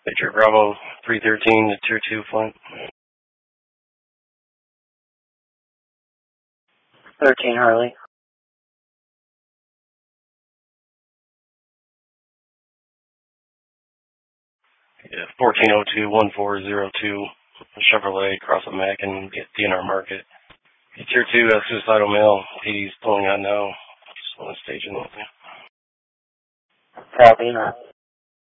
Victor Bravo 313 to Tier 2 Flint. 13 Harley. Yeah, 1402-1402 Chevrolet across the Mac and DNR Market. Tier 2 suicidal male. PD's pulling out now. Just want to stage in. Copy.